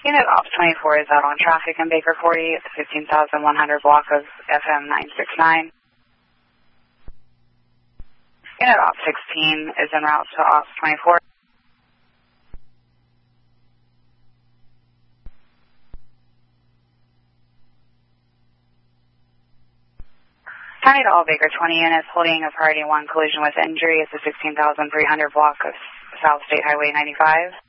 Unit Ops 24 is out on traffic in Baker 40 at the 15,100 block of FM 969. Unit Ops 16 is en route to Ops 24. County to all Baker 20 units holding a priority 1 collision with injury at the 16,300 block of South State Highway 95.